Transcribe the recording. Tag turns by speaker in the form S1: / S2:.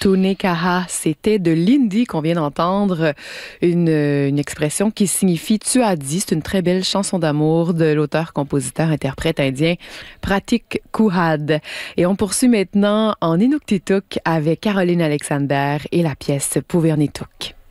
S1: Tunekaha, c'était de l'hindi qu'on vient d'entendre, une expression qui signifie tu as dit. C'est une très belle chanson d'amour de l'auteur-compositeur-interprète indien Pratik Kuhad. Et on poursuit maintenant en Inuktitut avec Caroline Alexander et la pièce Puvernituk.